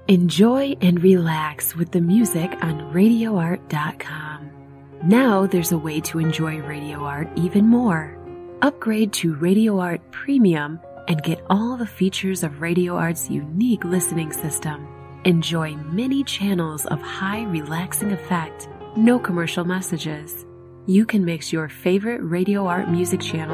Enjoy and relax with the music on RadioArt.com. Now there's a way to enjoy Radio Art even more. Upgrade to Radio Art Premium and get all the features of Radio Art's unique listening system. Enjoy many channels of high relaxing effect, no commercial messages. You can mix your favorite Radio Art music channel